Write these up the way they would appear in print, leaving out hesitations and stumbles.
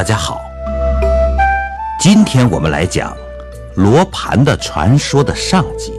大家好，今天我们来讲罗盘的传说的上集。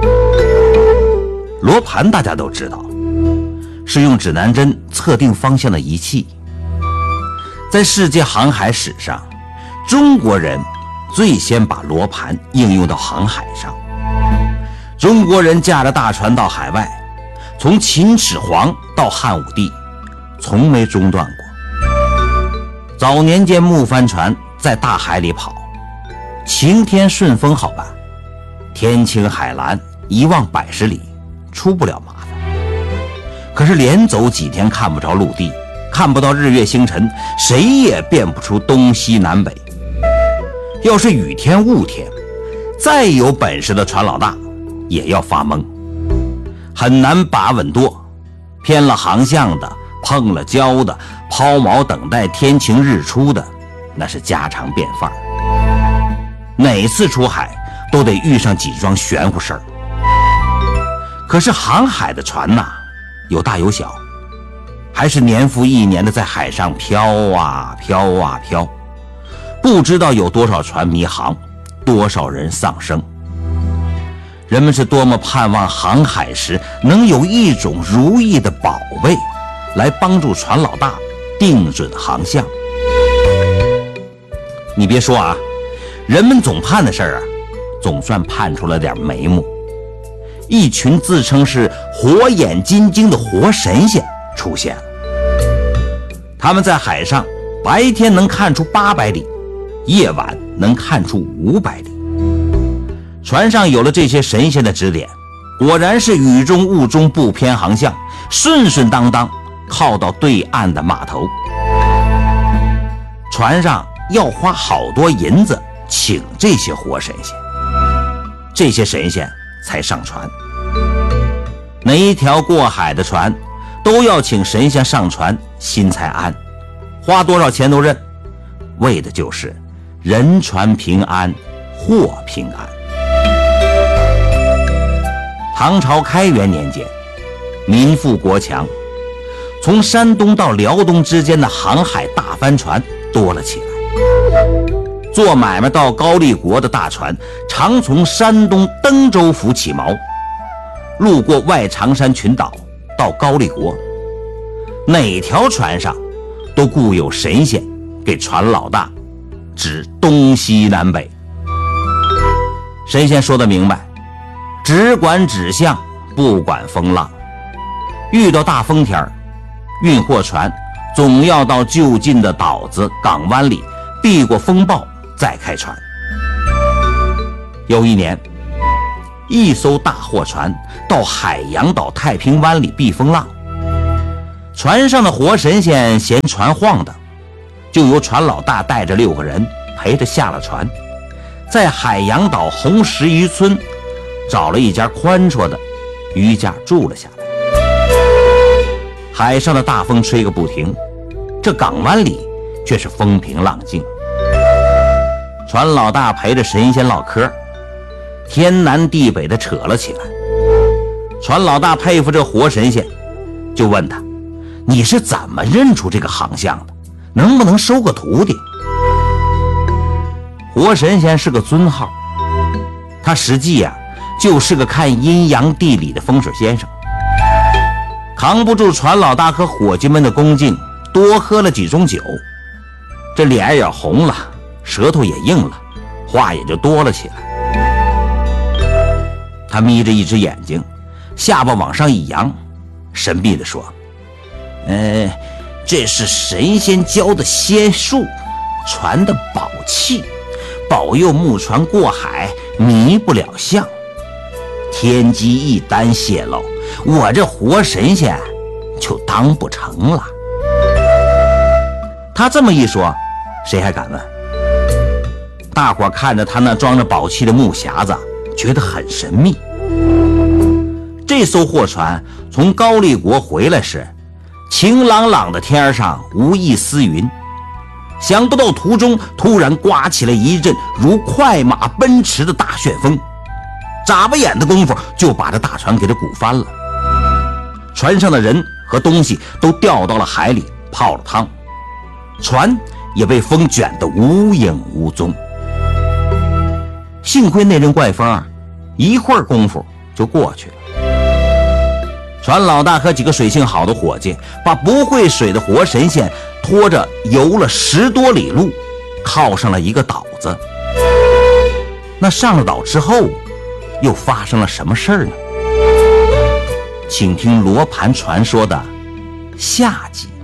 罗盘大家都知道，是用指南针测定方向的仪器。在世界航海史上，中国人最先把罗盘应用到航海上。中国人驾着大船到海外，从秦始皇到汉武帝，从没中断过。早年间木帆船在大海里跑，晴天顺风好办，天清海蓝，一望百十里，出不了麻烦。可是连走几天看不着陆地，看不到日月星辰，谁也辨不出东西南北。要是雨天雾天，再有本事的船老大也要发懵，很难把稳舵，偏了航向的，碰了礁的，抛锚等待天晴日出的，那是家常便饭。哪次出海都得遇上几桩玄乎事儿。可是航海的船呐，有大有小，还是年复一年的在海上飘啊飘啊飘，不知道有多少船迷航，多少人丧生。人们是多么盼望航海时能有一种如意的宝贝来帮助船老大定准航向。你别说啊，人们总盼的事儿啊，总算盼出了点眉目。一群自称是火眼金睛的活神仙出现了。他们在海上白天能看出800里，夜晚能看出500里。船上有了这些神仙的指点，果然是雨中雾中不偏航向，顺顺当当靠到对岸的码头。船上要花好多银子请这些活神仙，这些神仙才上船。哪一条过海的船都要请神仙上船，心才安，花多少钱都认，为的就是人船平安，货平安。唐朝开元年间，民富国强，从山东到辽东之间的航海大帆船多了起来。做买卖到高丽国的大船常从山东登州府起锚，路过外长山群岛到高丽国，哪条船上都雇有神仙给船老大指东西南北。神仙说得明白，只管指向，不管风浪。遇到大风天，运货船总要到就近的岛子港湾里避过风暴，再开船。有一年，一艘大货船到海洋岛太平湾里避风浪，船上的活神仙嫌船晃的，就由船老大带着6个人陪着下了船，在海洋岛红石渔村找了一家宽绰的渔家住了下来。海上的大风吹个不停，这港湾里却是风平浪静。船老大陪着神仙唠嗑，天南地北的扯了起来。船老大佩服这活神仙，就问他：你是怎么认出这个航向的？能不能收个徒弟？活神仙是个尊号，他实际呀，就是个看阴阳地理的风水先生。扛不住船老大和伙计们的恭敬，多喝了几盅酒，这脸也红了，舌头也硬了，话也就多了起来。他眯着一只眼睛，下巴往上一扬，神秘地说：这是神仙教的仙术，船的宝器，保佑木船过海迷不了相。天机一旦泄露，我这活神仙就当不成了。他这么一说，谁还敢问？大伙看着他那装着宝器的木匣子，觉得很神秘。这艘货船从高丽国回来时，晴朗朗的天上无一丝云，想不到途中突然刮起了一阵如快马奔驰的大旋风，眨巴眼的功夫就把这大船给它鼓翻了。船上的人和东西都掉到了海里泡了汤，船也被风卷得无影无踪。幸亏那阵怪风一会儿功夫就过去了。船老大和几个水性好的伙计把不会水的活神仙拖着游了10多里路，靠上了一个岛子。那上了岛之后又发生了什么事儿呢？请听罗盘传说的下集。